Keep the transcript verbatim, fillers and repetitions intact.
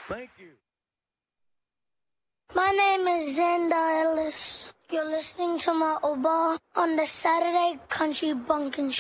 Thank you. My name is Xander Ellis. You're listening to my Oba on the Saturday Country Bunkin' Show.